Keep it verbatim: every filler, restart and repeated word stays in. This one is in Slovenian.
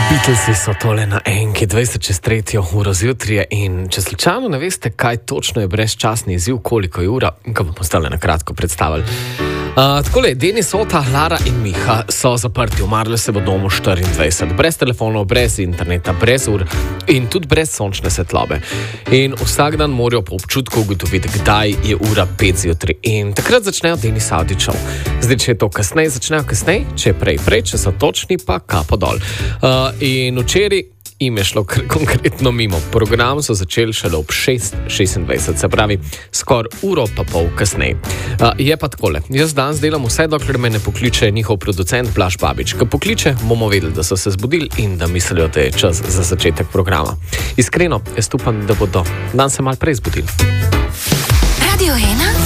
Beatlesi so tole na enki, dvajset čez tretjo uro zjutraj in če slučajno ne veste, kaj točno je brezčasni izziv, koliko je ura, ga bomo stale na kratko predstavili. Uh, takole, Denis, Ota, Lara in Miha so zaprti, umrli se v domu štiriindvajset, brez telefonov, brez interneta, brez ur in tudi brez sončne svetlobe. In vsak dan morajo po občutku ugotoviti, kdaj je ura pet zjutraj. In takrat začnejo Denis Avdičev. Zdaj, če je to kasneje, začnejo kasneje, če je prej prej, če so točni, pa kapo dol. Uh, in včeraj jim je šlo konkretno mimo. Program so začeli šele ob šest šestindvajset, se pravi skoraj uro pa pol kasneje. Uh, je pa takole, jaz danes delam vse, dokler me ne pokliče njihov producent Blaž Babič. Ko pokliče, bomo vedeli, da so se zbudili in da mislijo, da je čas za začetek programa. Iskreno, jaz upam, da bodo dan se malo prej zbudili. Radio ena.